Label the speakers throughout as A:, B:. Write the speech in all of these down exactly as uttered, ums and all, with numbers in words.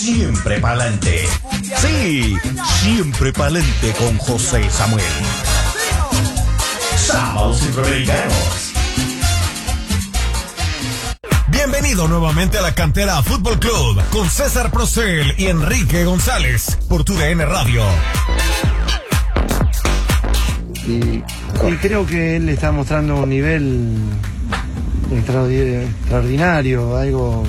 A: siempre pa'lante. Sí, siempre pa'lante con José Samuel. Sábados Centroamericanos.
B: Bienvenido nuevamente a la Cantera Fútbol Club con César Procel y Enrique González por tu D N Radio.
C: Y, y creo que él está mostrando un nivel extraordinario, algo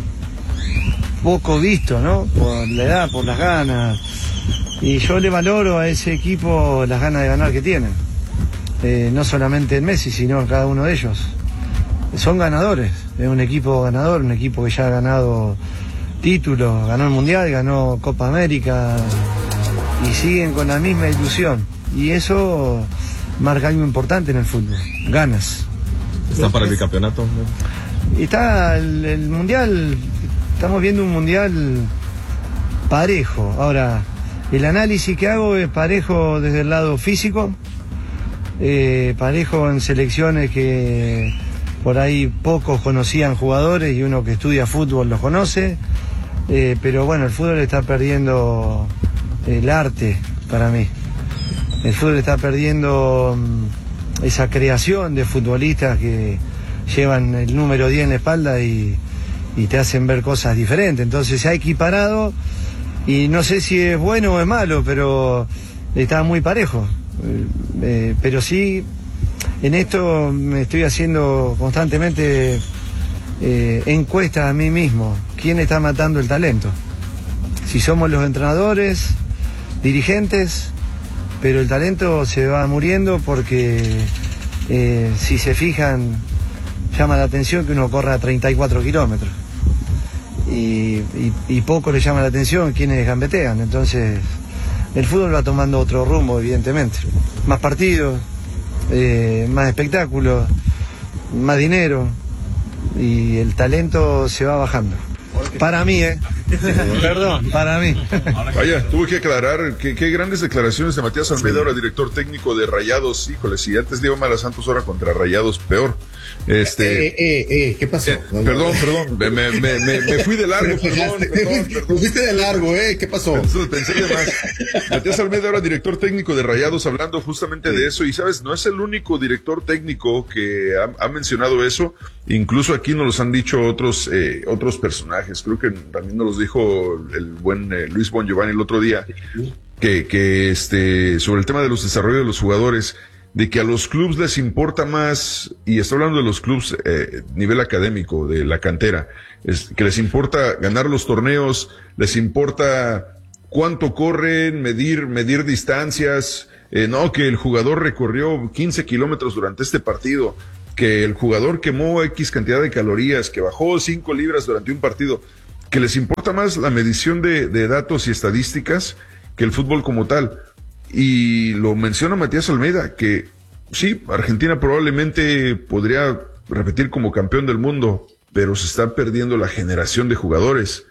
C: poco visto, ¿no? Por la edad, por las ganas. Y yo le valoro a ese equipo las ganas de ganar que tienen. Eh, no solamente en Messi, sino en cada uno de ellos. Son ganadores, es un equipo ganador, un equipo que ya ha ganado títulos, ganó el Mundial, ganó Copa América y siguen con la misma ilusión. Y eso marca algo importante en el fútbol, ganas.
D: ¿Está para el bicampeonato?
C: Y está el, el Mundial, estamos viendo un Mundial parejo. Ahora, el análisis que hago es parejo desde el lado físico, eh, parejo en selecciones que por ahí pocos conocían jugadores y uno que estudia fútbol los conoce, eh, pero bueno, el fútbol está perdiendo el arte para mí. El fútbol está perdiendo um, esa creación de futbolistas que llevan el número diez en la espalda y, y te hacen ver cosas diferentes. Entonces se ha equiparado y no sé si es bueno o es malo, pero está muy parejo. Eh, eh, pero sí, en esto me estoy haciendo constantemente eh, encuestas a mí mismo. ¿Quién está matando el talento? Si somos los entrenadores, dirigentes, pero el talento se va muriendo porque eh, si se fijan, llama la atención que uno corra treinta y cuatro kilómetros. Y, y, y poco le llama la atención quienes gambetean. Entonces, el fútbol va tomando otro rumbo, evidentemente. Más partidos. Eh, más espectáculo, más dinero y el talento se va bajando. Para mí, ¿eh? Perdón, para mí.
E: Vaya, tuve que aclarar que qué grandes declaraciones de Matías Almeida, sí. Ahora director técnico de Rayados. Híjole, si antes le iba mal a Santos, ahora contra Rayados peor. Este,
F: eh, eh, eh, ¿qué pasó?
E: Eh, no, perdón, no. perdón, me, me, me, me fui de largo, perdón, perdón,
F: perdón. fuiste de largo, ¿eh? ¿Qué pasó?
E: Pensé, pensé de más. Matías Almeida, ahora director técnico de Rayados, hablando justamente sí. de eso, y sabes, no es el único director técnico que ha, ha mencionado eso, incluso aquí nos los han dicho otros, eh, otros personajes, creo que también nos los dijo el buen eh, Luis Bon Giovanni el otro día, que, que este, sobre el tema de los desarrollos de los jugadores, de que a los clubes les importa más, y estoy hablando de los clubes eh, nivel académico, de la cantera, es, que les importa ganar los torneos, les importa cuánto corren, medir, medir distancias, eh, no, que el jugador recorrió quince kilómetros durante este partido, que el jugador quemó X cantidad de calorías, que bajó cinco libras durante un partido, que les importa más la medición de, de datos y estadísticas que el fútbol como tal. Y lo menciona Matías Almeida, que sí, Argentina probablemente podría repetir como campeón del mundo, pero se está perdiendo la generación de jugadores,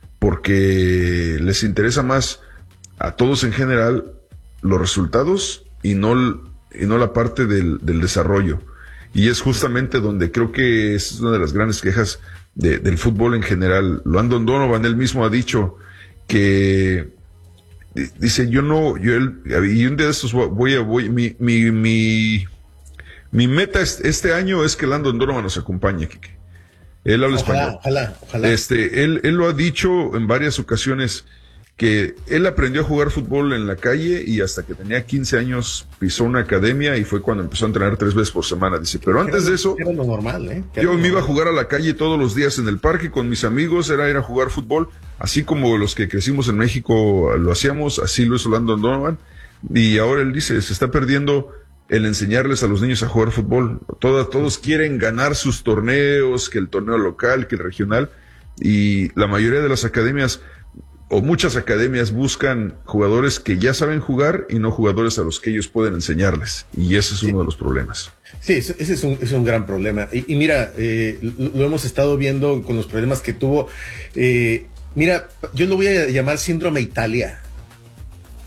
E: porque les interesa más a todos en general los resultados y no, y no la parte del, del desarrollo. Y es justamente donde creo que es una de las grandes quejas de, del fútbol en general. Landon Donovan, él mismo ha dicho que dice, yo no, yo él, y un día de estos voy a, voy, mi, mi, mi, mi meta este año es que Landon Donovan nos acompañe, Kike. Él habla
F: ojalá,
E: español.
F: Ojalá, ojalá.
E: Este, él, él lo ha dicho en varias ocasiones, que él aprendió a jugar fútbol en la calle y hasta que tenía quince años pisó una academia y fue cuando empezó a entrenar tres veces por semana. Dice, pero antes de eso,
F: era lo normal, ¿eh?
E: Yo me iba a jugar a la calle todos los días en el parque con mis amigos, era ir a jugar fútbol, así como los que crecimos en México lo hacíamos, así lo hizo Landon Donovan, y ahora él dice, se está perdiendo el enseñarles a los niños a jugar fútbol. Todos, todos quieren ganar sus torneos, que el torneo local, que el regional, y la mayoría de las academias o muchas academias buscan jugadores que ya saben jugar y no jugadores a los que ellos pueden enseñarles. Y ese es sí. uno de los problemas.
F: Sí, ese es un, es un gran problema. Y, y mira, eh, lo hemos estado viendo con los problemas que tuvo. Eh, mira, yo lo voy a llamar síndrome Italia.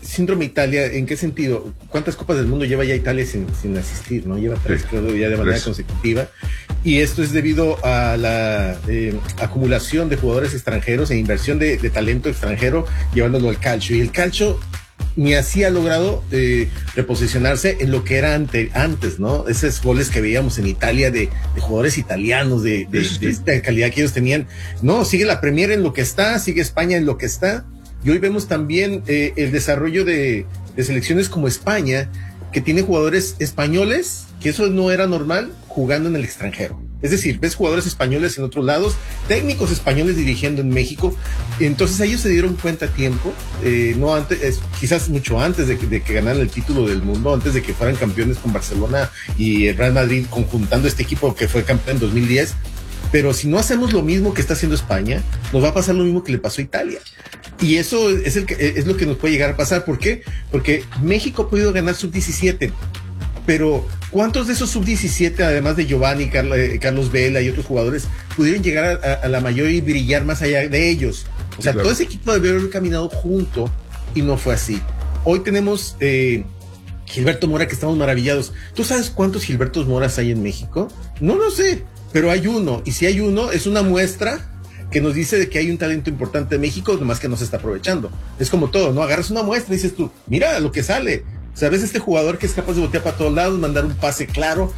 F: síndrome Italia, ¿en qué sentido? ¿Cuántas Copas del Mundo lleva ya Italia sin, sin asistir? ¿No? Lleva tres, sí, creo, ya de manera tres. consecutiva. Y esto es debido a la eh, acumulación de jugadores extranjeros e inversión de, de talento extranjero llevándolo al calcio. Y el calcio ni así ha logrado eh, reposicionarse en lo que era ante, antes, ¿no? Esos goles que veíamos en Italia de, de jugadores italianos de, de, de esta calidad que ellos tenían. No, sigue la Premier en lo que está, sigue España en lo que está. Y hoy vemos también eh, el desarrollo de, de selecciones como España, que tiene jugadores españoles, que eso no era normal, jugando en el extranjero. Es decir, ves jugadores españoles en otros lados, técnicos españoles dirigiendo en México. Entonces ellos se dieron cuenta a tiempo, eh, no antes, eh, quizás mucho antes de que, de que ganaran el título del mundo, antes de que fueran campeones con Barcelona y el Real Madrid conjuntando este equipo que fue campeón en dos mil diez. Pero si no hacemos lo mismo que está haciendo España, nos va a pasar lo mismo que le pasó a Italia. Y eso es, el que, es lo que nos puede llegar a pasar. ¿Por qué? Porque México ha podido ganar sub diecisiete. Pero ¿cuántos de esos sub diecisiete, además de Giovanni, Carlos, Carlos Vela y otros jugadores, pudieron llegar a, a la mayor y brillar más allá de ellos? O sea, claro, todo ese equipo debió haber caminado junto y no fue así. Hoy tenemos eh, Gilberto Mora, que estamos maravillados. ¿Tú sabes cuántos Gilbertos Moras hay en México? No lo sé, pero hay uno. Y si hay uno, es una muestra que nos dice de que hay un talento importante en México, nomás que no se está aprovechando. Es como todo, ¿no? Agarras una muestra y dices tú, mira lo que sale. O sea, ves este jugador que es capaz de voltear para todos lados, mandar un pase claro.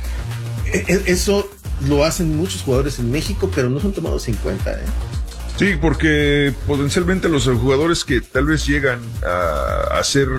F: Eso lo hacen muchos jugadores en México, pero no son tomados en cuenta, ¿eh?
E: Sí, porque potencialmente los jugadores que tal vez llegan a, a ser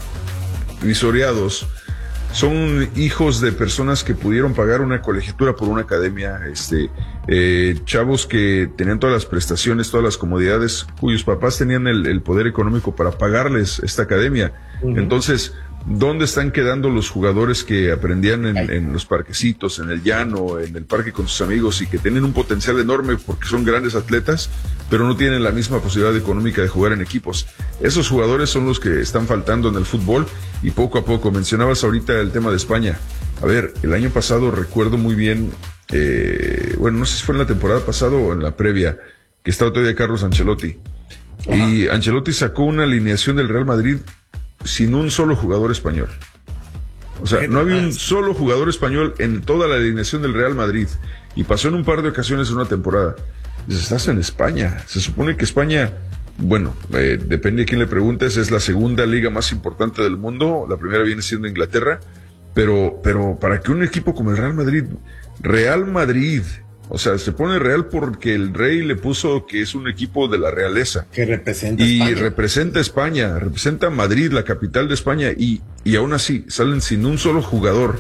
E: visoreados son hijos de personas que pudieron pagar una colegiatura por una academia, este, eh, chavos que tenían todas las prestaciones, todas las comodidades, cuyos papás tenían el, el poder económico para pagarles esta academia. Uh-huh. Entonces, ¿dónde están quedando los jugadores que aprendían en, en los parquecitos, en el llano, en el parque con sus amigos y que tienen un potencial enorme porque son grandes atletas, pero no tienen la misma posibilidad económica de jugar en equipos? Esos jugadores son los que están faltando en el fútbol y poco a poco. Mencionabas ahorita el tema de España. A ver, el año pasado recuerdo muy bien, eh, bueno, no sé si fue en la temporada pasada o en la previa, que estaba todavía Carlos Ancelotti. Ajá. Y Ancelotti sacó una alineación del Real Madrid sin un solo jugador español. O sea, no había un solo jugador español en toda la alineación del Real Madrid. Y pasó en un par de ocasiones en una temporada. Dices, estás en España. Se supone que España, bueno, eh, depende de quién le preguntes, es la segunda liga más importante del mundo. La primera viene siendo Inglaterra. Pero, pero para que un equipo como el Real Madrid, Real Madrid, o sea, se pone real porque el rey le puso que es un equipo de la realeza.
F: Que representa
E: y
F: España.
E: representa España, representa Madrid, la capital de España, y, y aún así salen sin un solo jugador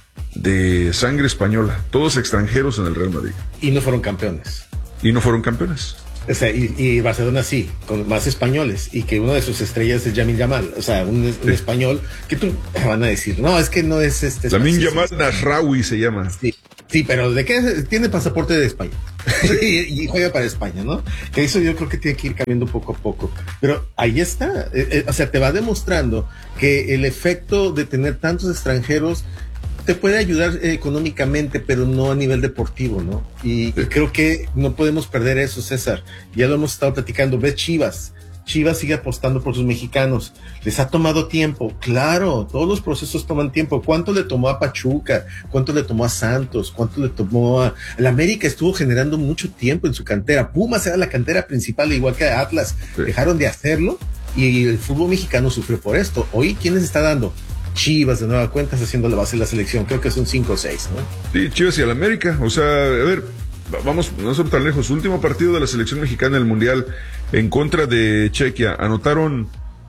E: de sangre española, todos extranjeros en el Real Madrid.
F: Y no fueron campeones.
E: Y no fueron campeones.
F: O sea, y, y Barcelona sí, con más españoles, y que una de sus estrellas es Lamine Yamal, o sea, un, un sí. español, que tú van a decir, no, es que no es este.
E: Lamine Yamal Nasraoui se llama.
F: Sí. Sí, pero ¿de qué? Tiene pasaporte de España y, y juega para España, ¿no? Que eso yo creo que tiene que ir cambiando poco a poco. Pero ahí está, eh, eh, o sea, te va demostrando que el efecto de tener tantos extranjeros te puede ayudar eh, económicamente, pero no a nivel deportivo, ¿no? Y, sí. y creo que no podemos perder eso, César. Ya lo hemos estado platicando. Ves Chivas. Chivas sigue apostando por sus mexicanos. ¿Les ha tomado tiempo? Claro, todos los procesos toman tiempo. ¿Cuánto le tomó a Pachuca? ¿Cuánto le tomó a Santos? ¿Cuánto le tomó a... El América estuvo generando mucho tiempo en su cantera. Pumas era la cantera principal, igual que Atlas. Sí. Dejaron de hacerlo y el fútbol mexicano sufrió por esto. Hoy, ¿quién les está dando? Chivas, de nueva cuenta, está haciendo la base de la selección. Creo que son cinco o seis, ¿no?
E: Sí, Chivas y el América. O sea, a ver... Vamos, no somos tan lejos. Último partido de la selección mexicana en el Mundial en contra de Chequia. Anotaron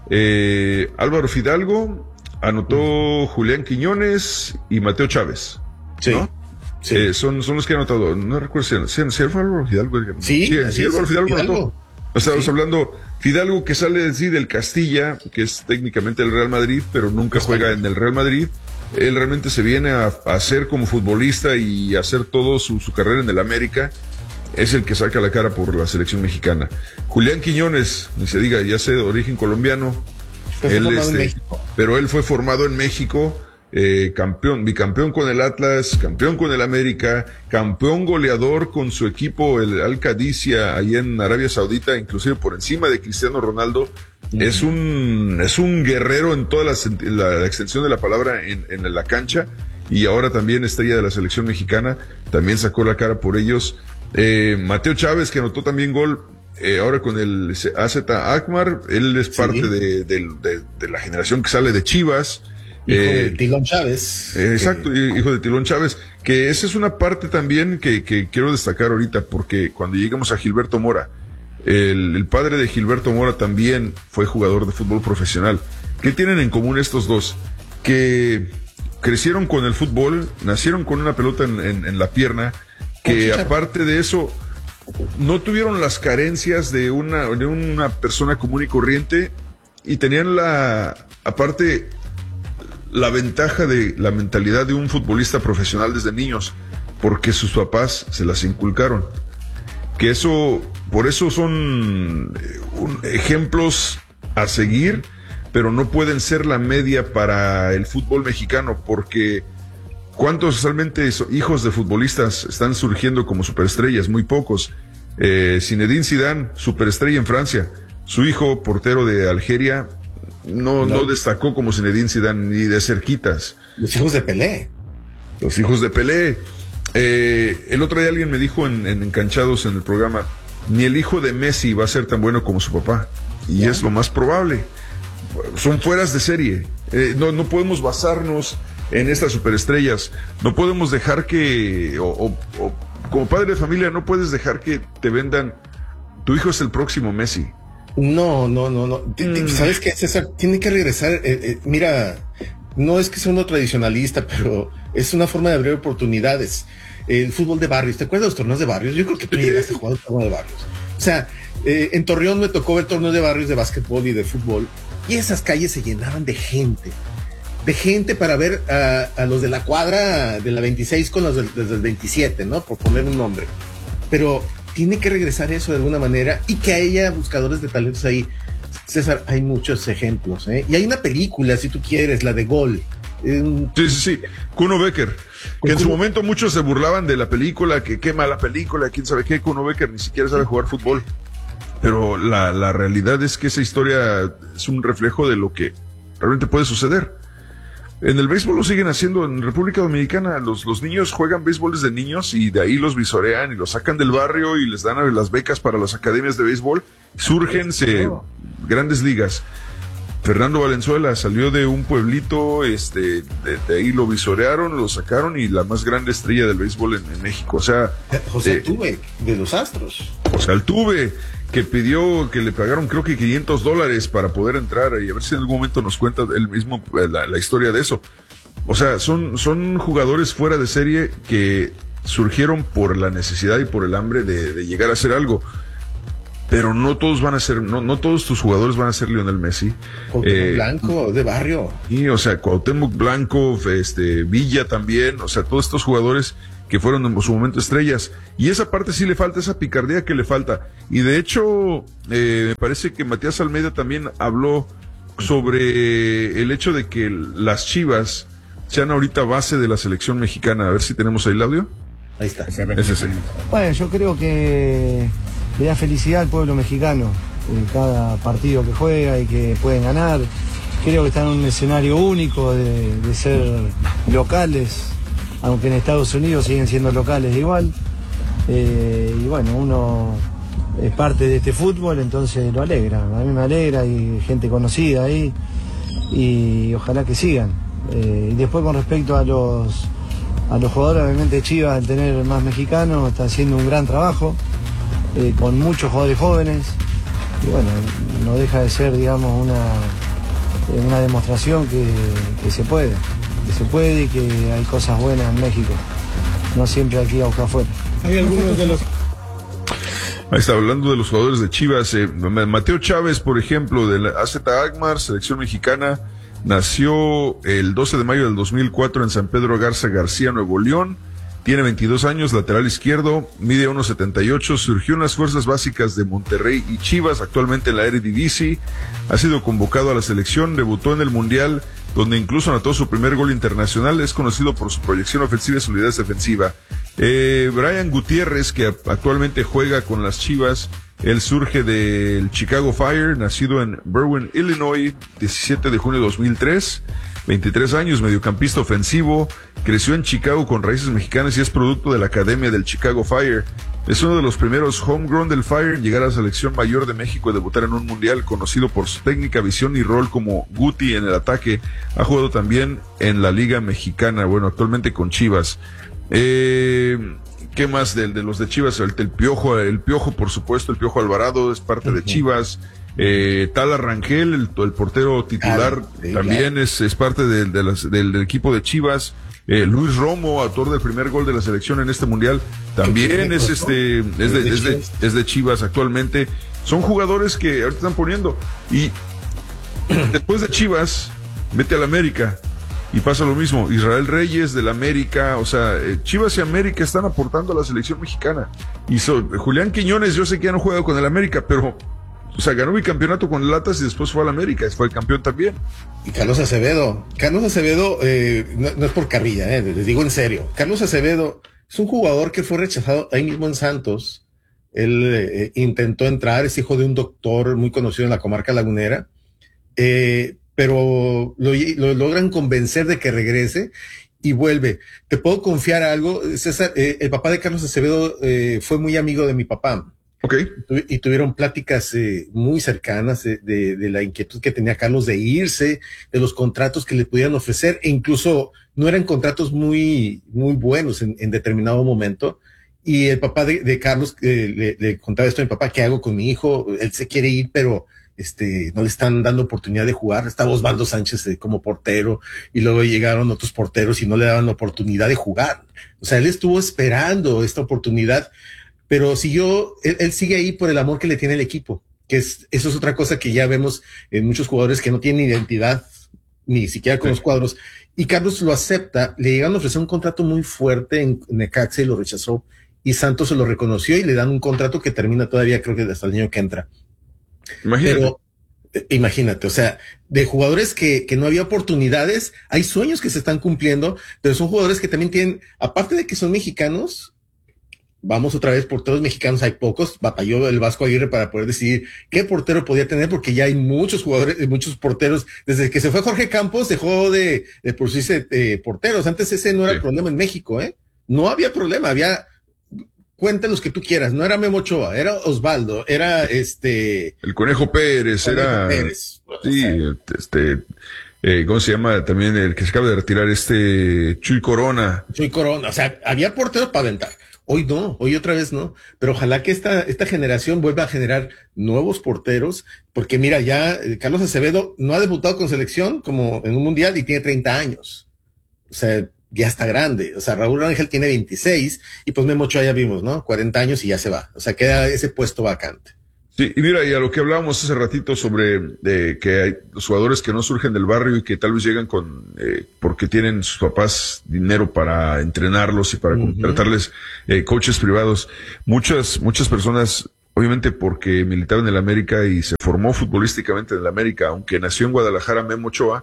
E: eh, Álvaro Fidalgo, anotó uh-huh. Julián Quiñones y Mateo Chávez.
F: Sí.
E: ¿No?
F: sí.
E: Eh, son, son los que han anotado. No recuerdo si, si, si fue Álvaro Fidalgo.
F: Sí,
E: sí, sí Álvaro Fidalgo,
F: Fidalgo.
E: anotó. Estamos sí. hablando Fidalgo, que sale sí, del Castilla, que es técnicamente el Real Madrid, pero nunca Está juega bien. en el Real Madrid. Él realmente se viene a, a hacer como futbolista y a hacer todo su, su carrera en el América. Es el que saca la cara por la selección mexicana. Julián Quiñones, ni se diga, ya sé, de origen colombiano. Él, este, pero él fue formado en México, eh, campeón, bicampeón con el Atlas, campeón con el América, campeón goleador con su equipo, el Al Qadisiyah, ahí en Arabia Saudita, inclusive por encima de Cristiano Ronaldo. Uh-huh. Es un es un guerrero en toda la, la, la extensión de la palabra en, en la cancha, y ahora también estrella de la selección mexicana, también sacó la cara por ellos. Eh, Mateo Chávez, que anotó también gol, eh, ahora con el A Z Alkmaar, él es parte sí. de, de, de, de la generación que sale de Chivas.
F: Hijo eh, de Tilón Chávez.
E: Eh, exacto, que... hijo de Tilón Chávez, que esa es una parte también que, que quiero destacar ahorita, porque cuando llegamos a Gilberto Mora, el, el padre de Gilberto Mora también fue jugador de fútbol profesional. ¿Qué tienen en común estos dos? Que crecieron con el fútbol, nacieron con una pelota en, en, en la pierna, que aparte de eso no tuvieron las carencias de una, de una persona común y corriente, y tenían la, aparte, la ventaja de la mentalidad de un futbolista profesional desde niños, porque sus papás se las inculcaron. Que eso, por eso son un, ejemplos a seguir, pero no pueden ser la media para el fútbol mexicano, porque ¿cuántos realmente hijos de futbolistas están surgiendo como superestrellas? Muy pocos. Eh, Zinedine Zidane, superestrella en Francia. Su hijo, portero de Algeria, no, no. no destacó como Zinedine Zidane ni de cerquitas.
F: Los hijos de Pelé.
E: Los hijos de Pelé. Eh, el otro día alguien me dijo en, en Encanchados, en el programa, ni el hijo de Messi va a ser tan bueno como su papá. Y yeah. es lo más probable. Son fueras de serie. Eh, no, no podemos basarnos en estas superestrellas. No podemos dejar que, o, o, o como padre de familia, no puedes dejar que te vendan, tu hijo es el próximo Messi.
F: No, no, no, no. Mm. ¿Sabes qué, César? Tiene que regresar. Eh, eh, mira, no es que sea uno tradicionalista, pero es una forma de abrir oportunidades. El fútbol de barrios, ¿te acuerdas de los torneos de barrios? Yo creo que tú llegaste a jugar el torneo de barrios. O sea, eh, en Torreón me tocó ver torneos de barrios de básquetbol y de fútbol, y esas calles se llenaban de gente. De gente para ver a, a los de la cuadra de la veintiséis con los del, desde el veintisiete, ¿no? Por poner un nombre. Pero tiene que regresar eso de alguna manera, y que haya buscadores de talentos ahí. César, hay muchos ejemplos, ¿eh? Y hay una película, si tú quieres, la de Gol. Eh,
E: sí, sí, sí. Kuno Becker. Que en su momento muchos se burlaban de la película, que qué mala película, quién sabe qué. Kuno Becker ni siquiera sabe jugar fútbol. Pero la, la realidad es que esa historia es un reflejo de lo que realmente puede suceder. En el béisbol lo siguen haciendo en República Dominicana. Los, los niños juegan béisbol desde niños, y de ahí los visorean y los sacan del barrio y les dan las becas para las academias de béisbol. Surgen se, grandes ligas. Fernando Valenzuela salió de un pueblito, este, de, de ahí lo visorearon, lo sacaron, y la más grande estrella del béisbol en, en México. O sea,
F: José eh, Altuve, de los Astros.
E: José Altuve, que pidió que le pagaron creo que quinientos dólares para poder entrar, y a ver si en algún momento nos cuenta él mismo la, la historia de eso. O sea, son, son jugadores fuera de serie que surgieron por la necesidad y por el hambre de, de llegar a hacer algo. Pero no todos van a ser, no, no todos tus jugadores van a ser Lionel Messi.
F: Cuauhtémoc eh, Blanco, de barrio.
E: Y, o sea, Cuauhtémoc Blanco, este, Villa también, o sea, todos estos jugadores que fueron en su momento estrellas. Y esa parte sí le falta, esa picardía que le falta. Y de hecho, eh, me parece que Matías Almeida también habló sobre el hecho de que las Chivas sean ahorita base de la selección mexicana. A ver si tenemos ahí el audio.
F: Ahí está.
E: Ese sí.
C: Bueno, yo creo que le da felicidad al pueblo mexicano en cada partido que juega y que pueden ganar. Creo que están en un escenario único de, de ser locales, aunque en Estados Unidos siguen siendo locales igual. Eh, y bueno, uno es parte de este fútbol, entonces lo alegra. A mí me alegra, y gente conocida ahí, y ojalá que sigan. Eh, y después, con respecto a los a los jugadores, obviamente Chivas, al tener más mexicanos, está haciendo un gran trabajo, eh, con muchos jugadores jóvenes, y bueno, no deja de ser, digamos, una, una demostración que, que se puede, que se puede y que hay cosas buenas en México, no siempre aquí a buscar afuera.
G: Hay algunos de los...
E: Ahí está, hablando de los jugadores de Chivas, eh, Mateo Chávez, por ejemplo, de la A Z Alkmaar, selección mexicana, nació el doce de mayo del dos mil cuatro en San Pedro Garza García, Nuevo León. Tiene veintidós años, lateral izquierdo, mide uno setenta y ocho, surgió en las fuerzas básicas de Monterrey y Chivas, actualmente en la Eredivisie. Ha sido convocado a la selección, debutó en el Mundial, donde incluso anotó su primer gol internacional. Es conocido por su proyección ofensiva y solidez defensiva. Eh, Brian Gutiérrez, que actualmente juega con las Chivas, Él surge del Chicago Fire, nacido en Berwyn, Illinois, diecisiete de junio de dos mil tres, veintitrés años, mediocampista ofensivo, creció en Chicago con raíces mexicanas y es producto de la academia del Chicago Fire. Es uno de los primeros homegrown del Fire en llegar a la selección mayor de México y debutar en un mundial, conocido por su técnica, visión y rol como Guti en el ataque. Ha jugado también en la Liga Mexicana, bueno, actualmente con Chivas. Eh... ¿Qué más de, de los de Chivas? El, el Piojo, el Piojo, por supuesto, el Piojo Alvarado es parte uh-huh. de Chivas. Eh, Tala Rangel, el, el portero titular, claro, sí, también claro. es, es parte de, de las, del, del equipo de Chivas. Eh, Luis Romo, autor del primer gol de la selección en este mundial, también es este, es de, es de, es de Chivas actualmente. Son jugadores que ahorita están poniendo. Y después de Chivas, vete al América. Y pasa lo mismo, Israel Reyes del América, o sea, Chivas y América están aportando a la selección mexicana. Y so, Julián Quiñones, yo sé que ya no juega con el América, pero, o sea, ganó mi campeonato con el Atlas y después fue al América, fue el campeón también.
F: Y Carlos Acevedo, Carlos Acevedo, eh, no, no es por carrilla, eh, les digo en serio, Carlos Acevedo es un jugador que fue rechazado ahí mismo en Santos. Él eh, intentó entrar, es hijo de un doctor muy conocido en la comarca lagunera, eh, pero lo, lo logran convencer de que regrese y vuelve. ¿Te puedo confiar algo? César, eh, el papá de Carlos Acevedo eh, fue muy amigo de mi papá.
E: Ok.
F: Y tuvieron pláticas eh, muy cercanas de, de, de la inquietud que tenía Carlos de irse, de los contratos que le pudieran ofrecer, e incluso no eran contratos muy, muy buenos en, en determinado momento. Y el papá de, de Carlos eh, le, le contaba esto a mi papá: ¿qué hago con mi hijo? Él se quiere ir, pero este, no le están dando oportunidad de jugar. Estaba Osvaldo Sánchez eh, como portero, y luego llegaron otros porteros y no le daban oportunidad de jugar. O sea, él estuvo esperando esta oportunidad, pero siguió, él, él sigue ahí por el amor que le tiene el equipo, que es, eso es otra cosa que ya vemos en muchos jugadores que no tienen identidad, ni siquiera con sí. los cuadros. Y Carlos lo acepta. Le llegaron a ofrecer un contrato muy fuerte en Necaxa y lo rechazó, y Santos se lo reconoció y le dan un contrato que termina todavía, creo que hasta el año que entra.
E: Imagínate.
F: Pero, eh, imagínate, o sea, de jugadores que, que no había oportunidades, hay sueños que se están cumpliendo, pero son jugadores que también tienen, aparte de que son mexicanos, vamos otra vez, porteros mexicanos hay pocos. Batalló el Vasco Aguirre para poder decidir qué portero podía tener, porque ya hay muchos jugadores, muchos porteros. Desde que se fue Jorge Campos, dejó de, de producirse eh, porteros. Antes ese no era sí. el problema en México, ¿eh? No había problema, había... Cuenta los que tú quieras, no era Memo Ochoa, era Osvaldo, era este...
E: El Conejo Pérez, Conejo era...
F: Pérez.
E: Sí, este... Eh, ¿Cómo se llama? También el que se acaba de retirar, este... Chuy Corona.
F: Chuy Corona, o sea, había porteros para aventar. Hoy no, hoy otra vez no. Pero ojalá que esta, esta generación vuelva a generar nuevos porteros, porque mira, ya eh, Carlos Acevedo no ha debutado con selección como en un mundial y tiene treinta años. O sea, ya está grande. O sea, Raúl Ángel tiene veintiséis y pues Memo Ochoa ya vimos, ¿no? cuarenta años y ya se va. O sea, queda ese puesto vacante.
E: Sí, y mira, y a lo que hablábamos hace ratito sobre eh, que hay los jugadores que no surgen del barrio y que tal vez llegan con, eh, porque tienen sus papás dinero para entrenarlos y para uh-huh. contratarles eh, coaches privados. Muchas, muchas personas, obviamente porque militaron en el América y se formó futbolísticamente en el América, aunque nació en Guadalajara Memo Ochoa,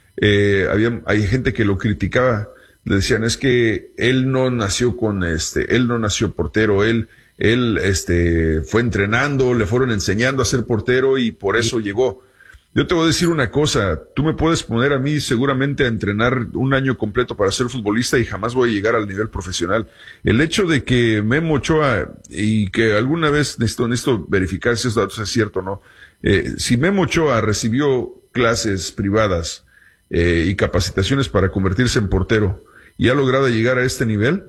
E: eh, había, hay gente que lo criticaba. Le decían, es que él no nació con este, él no nació portero, él, él, este, fue entrenando, le fueron enseñando a ser portero y por eso sí. llegó. Yo te voy a decir una cosa, tú me puedes poner a mí seguramente a entrenar un año completo para ser futbolista y jamás voy a llegar al nivel profesional. El hecho de que Memo Ochoa, y que alguna vez necesito, necesito verificar si esos datos es cierto o no, eh, si Memo Ochoa recibió clases privadas eh, y capacitaciones para convertirse en portero, y ha logrado llegar a este nivel,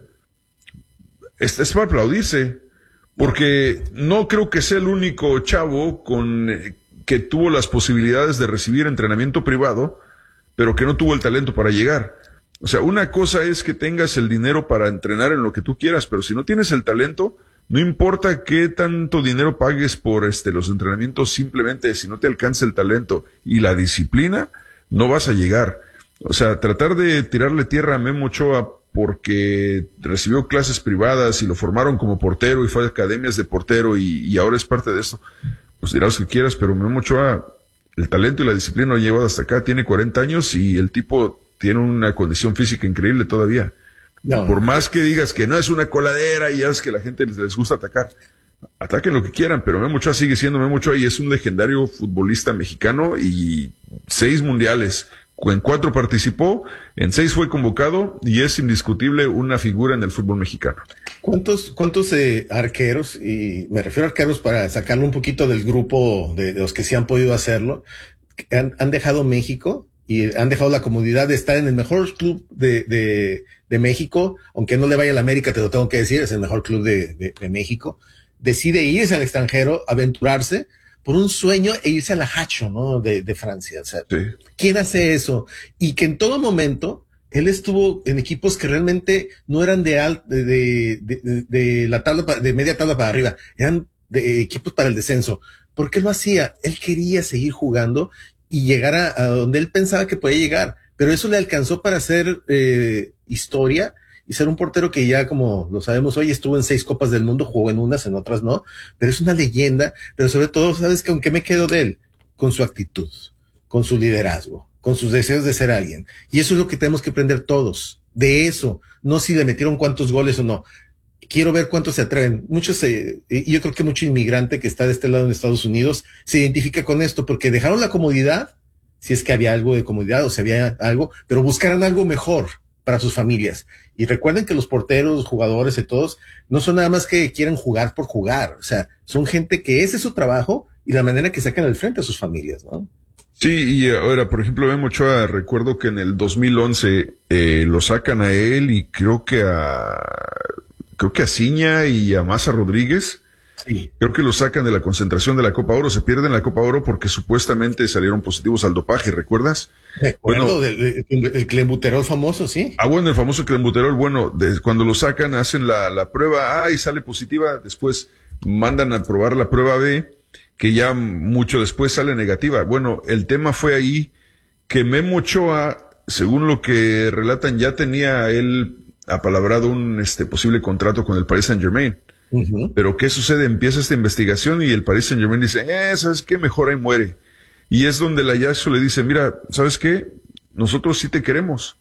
E: es, es para aplaudirse, porque no creo que sea el único chavo con eh, que tuvo las posibilidades de recibir entrenamiento privado, pero que no tuvo el talento para llegar. O sea, una cosa es que tengas el dinero para entrenar en lo que tú quieras, pero si no tienes el talento, no importa qué tanto dinero pagues por este los entrenamientos, simplemente si no te alcanza el talento y la disciplina, no vas a llegar. O sea, tratar de tirarle tierra a Memo Ochoa porque recibió clases privadas y lo formaron como portero y fue a academias de portero y, y ahora es parte de esto, pues dirás lo que quieras, pero Memo Ochoa, el talento y la disciplina lo ha llevado hasta acá, tiene cuarenta años y el tipo tiene una condición física increíble todavía. No. Por más que digas que no es una coladera y ya es que la gente les, les gusta atacar, ataquen lo que quieran, pero Memo Ochoa sigue siendo Memo Ochoa y es un legendario futbolista mexicano y seis mundiales. En cuatro participó, en seis fue convocado y es indiscutible una figura en el fútbol mexicano.
F: ¿Cuántos, cuántos eh, arqueros, y me refiero a arqueros para sacarlo un poquito del grupo de, de los que sí han podido hacerlo, han, han dejado México y han dejado la comodidad de estar en el mejor club de, de, de México, aunque no le vaya a la América, te lo tengo que decir, es el mejor club de, de, de México, decide irse al extranjero, aventurarse, por un sueño e irse a la Hacho, ¿no? De, de Francia. O sea, sí. ¿Quién hace eso? Y que en todo momento él estuvo en equipos que realmente no eran de, al, de, de, de, de la tabla, de media tabla para arriba, eran de equipos para el descenso. ¿Por qué lo hacía? Él quería seguir jugando y llegar a, a donde él pensaba que podía llegar, pero eso le alcanzó para hacer eh, historia y ser un portero que ya, como lo sabemos hoy, estuvo en seis Copas del Mundo, jugó en unas, en otras no, pero es una leyenda, pero sobre todo, ¿sabes con qué me quedo de él? Con su actitud, con su liderazgo, con sus deseos de ser alguien. Y eso es lo que tenemos que aprender todos, de eso, no si le metieron cuántos goles o no. Quiero ver cuántos se atreven. Muchos, eh, y yo creo que mucho inmigrante que está de este lado en Estados Unidos se identifica con esto, porque dejaron la comodidad, si es que había algo de comodidad o si había algo, pero buscaron algo mejor para sus familias. Y recuerden que los porteros, los jugadores y todos, no son nada más que quieren jugar por jugar. O sea, son gente que ese es su trabajo y la manera que sacan al frente a sus familias, ¿no?
E: Sí, y ahora, por ejemplo, Memo Ochoa, recuerdo que en el dos mil once eh, lo sacan a él y creo que a creo que a Ciña y a Maza Rodríguez. Sí. Creo que lo sacan de la concentración de la Copa Oro, se pierden la Copa Oro porque supuestamente salieron positivos al dopaje, ¿recuerdas?
F: Recuerdo, bueno, del, el, el clenbuterol famoso, sí.
E: Ah, bueno, el famoso clenbuterol, bueno, de, cuando lo sacan, hacen la, la prueba A y sale positiva, después mandan a probar la prueba B, que ya mucho después sale negativa. Bueno, el tema fue ahí que Memo Ochoa, según lo que relatan, ya tenía él apalabrado un este posible contrato con el Paris Saint-Germain. Uh-huh. Pero ¿qué sucede? Empieza esta investigación y el Paris Saint-Germain dice, eh, ¿sabes qué? Mejor ahí muere. Y es donde la Ajax le dice, mira, ¿sabes qué? Nosotros sí te queremos.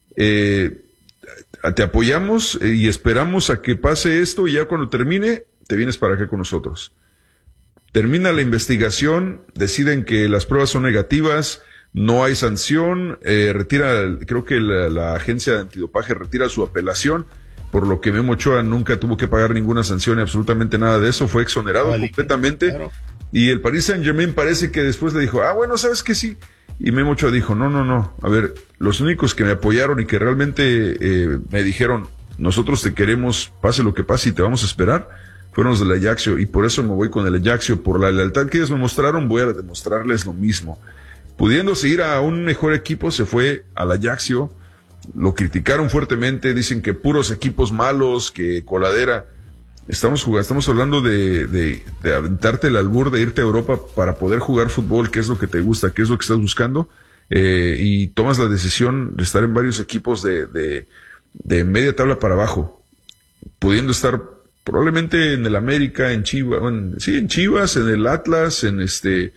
E: Eh, te apoyamos y esperamos a que pase esto y ya cuando termine, te vienes para acá con nosotros. Termina la investigación, deciden que las pruebas son negativas, no hay sanción, eh, retira, creo que la, la agencia de antidopaje retira su apelación, por lo que Memo Ochoa nunca tuvo que pagar ninguna sanción y absolutamente nada de eso, fue exonerado vale, completamente, claro. Y el Paris Saint-Germain parece que después le dijo, ah, bueno, ¿sabes qué? Sí, y Memo Ochoa dijo, no, no, no, a ver, los únicos que me apoyaron y que realmente eh, me dijeron, nosotros te queremos, pase lo que pase y te vamos a esperar, fueron los del Ajaxio, y por eso me voy con el Ajaxio, por la lealtad que ellos me mostraron, voy a demostrarles lo mismo. Pudiéndose ir a un mejor equipo, se fue al Ajaxio, lo criticaron fuertemente, dicen que puros equipos malos, que coladera. Estamos jugando, estamos hablando de, de, de aventarte el albur, de irte a Europa para poder jugar fútbol, qué es lo que te gusta, qué es lo que estás buscando, eh, y tomas la decisión de estar en varios equipos de, de, de media tabla para abajo, pudiendo estar probablemente en el América, en Chivas, en, sí, en Chivas, en el Atlas, en este,